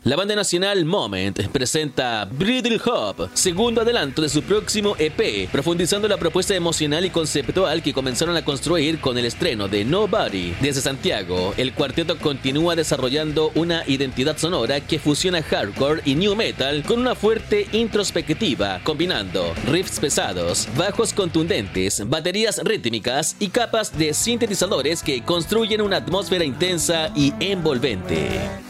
La banda nacional Moment presenta Brittle Hop, segundo adelanto de su próximo EP, profundizando la propuesta emocional y conceptual que comenzaron a construir con el estreno de Nobody. Desde Santiago, el cuarteto continúa desarrollando una identidad sonora que fusiona hardcore y new metal con una fuerte introspectiva, combinando riffs pesados, bajos contundentes, baterías rítmicas y capas de sintetizadores que construyen una atmósfera intensa y envolvente.